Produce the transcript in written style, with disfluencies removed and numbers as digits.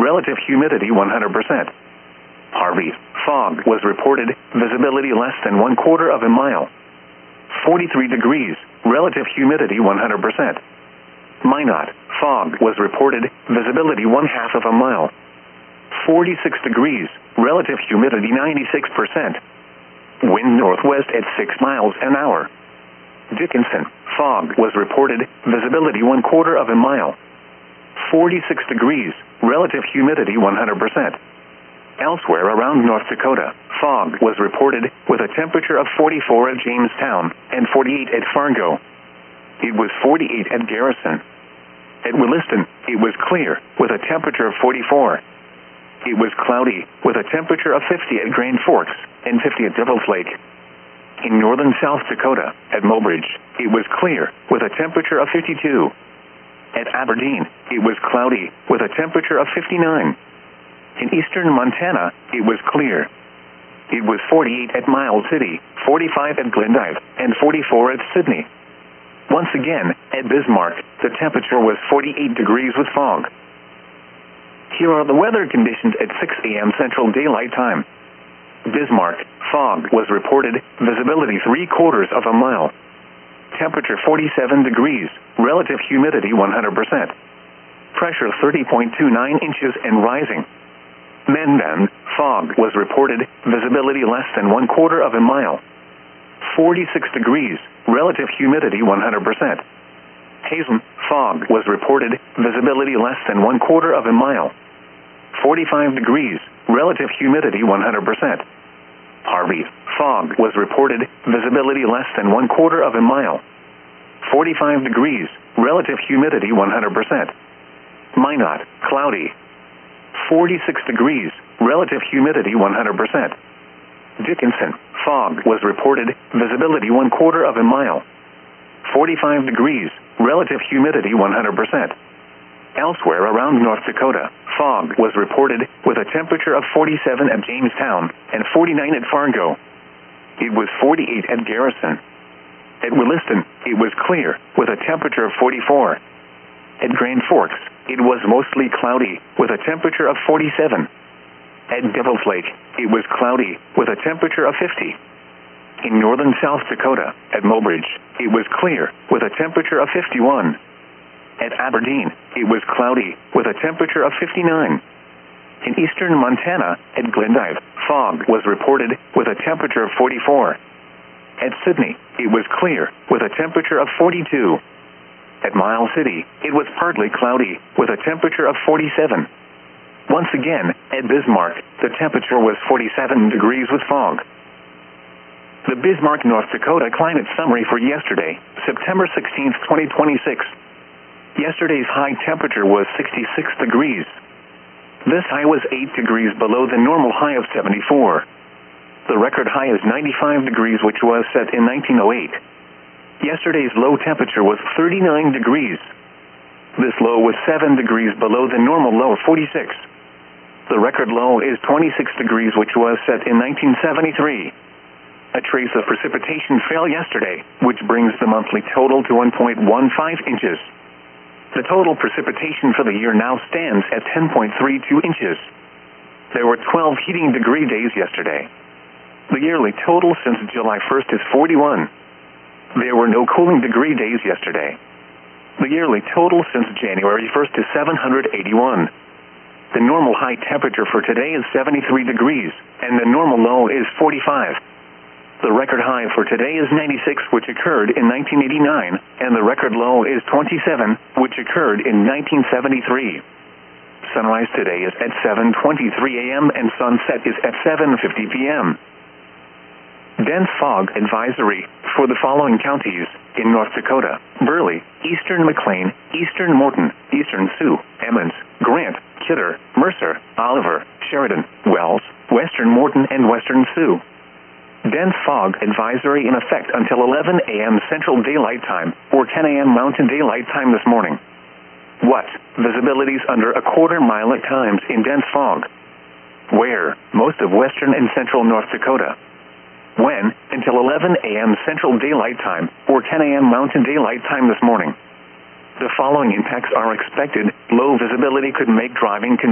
relative humidity 100%. Harvey, fog was reported, visibility less than 1/4 of a mile. 43 degrees, relative humidity 100%. Minot, fog was reported, visibility 1/2 of a mile. 46 degrees, relative humidity 96%. Wind northwest at 6 miles an hour. Dickinson, fog was reported, visibility 1/4 of a mile. 46 degrees, relative humidity 100%. Elsewhere around North Dakota, fog was reported, with a temperature of 44 at Jamestown and 48 at Fargo. It was 48 at Garrison. At Williston, it was clear, with a temperature of 44. It was cloudy, with a temperature of 50 at Grand Forks and 50 at Devil's Lake. In northern South Dakota, at Mobridge, it was clear, with a temperature of 52. At Aberdeen, it was cloudy, with a temperature of 59. In eastern Montana, it was clear. It was 48 at Miles City, 45 at Glendive, and 44 at Sidney. Once again, at Bismarck, the temperature was 48 degrees with fog. Here are the weather conditions at 6 a.m. Central Daylight Time. Bismarck, fog was reported, visibility 3/4 of a mile. Temperature 47 degrees, relative humidity 100%. Pressure 30.29 inches and rising. Mendon, fog was reported, visibility less than 1/4 of a mile. 46 degrees, relative humidity 100%. Hazen, fog was reported, visibility less than 1/4 of a mile. 45 degrees, relative humidity 100%. Harvey, fog was reported, visibility less than 1/4 of a mile. 45 degrees, relative humidity 100%. Minot, cloudy. 46 degrees, relative humidity 100%. Dickinson, fog was reported, visibility 1/4 of a mile. 45 degrees, relative humidity 100%. Elsewhere around North Dakota, fog was reported, with a temperature of 47 at Jamestown and 49 at Fargo. It was 48 at Garrison. At Williston, it was clear, with a temperature of 44. At Grand Forks, it was mostly cloudy, with a temperature of 47. At Devil's Lake, it was cloudy, with a temperature of 50. In northern South Dakota, at Mobridge, it was clear, with a temperature of 51. At Aberdeen, it was cloudy, with a temperature of 59. In eastern Montana, at Glendive, fog was reported, with a temperature of 44. At Sidney, it was clear, with a temperature of 42. At Miles City, it was partly cloudy, with a temperature of 47. Once again, at Bismarck, the temperature was 47 degrees with fog. The Bismarck, North Dakota climate summary for yesterday, September 16, 2026. Yesterday's high temperature was 66 degrees. This high was 8 degrees below the normal high of 74. The record high is 95 degrees, which was set in 1908. Yesterday's low temperature was 39 degrees. This low was 7 degrees below the normal low of 46. The record low is 26 degrees, which was set in 1973. A trace of precipitation fell yesterday, which brings the monthly total to 1.15 inches. The total precipitation for the year now stands at 10.32 inches. There were 12 heating degree days yesterday. The yearly total since July 1st is 41. There were no cooling degree days yesterday. The yearly total since January 1st is 781. The normal high temperature for today is 73 degrees, and the normal low is 45. The record high for today is 96, which occurred in 1989, and the record low is 27, which occurred in 1973. Sunrise today is at 7:23 a.m. and sunset is at 7:50 p.m. Dense fog advisory for the following counties in North Dakota: Burley, eastern McLean, eastern Morton, eastern Sioux, Emmons, Grant, Kidder, Mercer, Oliver, Sheridan, Wells, western Morton, and western Sioux. Dense fog advisory in effect until 11 a.m. Central Daylight Time or 10 a.m. Mountain Daylight Time this morning. What? Visibilities under 1/4 mile at times in dense fog. Where? Most of western and central North Dakota. When? Until 11 a.m. Central Daylight Time or 10 a.m. Mountain Daylight Time this morning. The following impacts are expected. Low visibility could make driving